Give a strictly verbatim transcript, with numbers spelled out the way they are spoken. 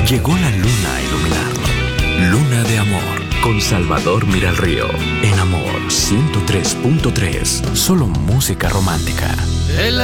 Llegó la luna a iluminarlo. Luna de amor con Salvador Miralrío. En Amor ciento tres punto tres. Solo música romántica. El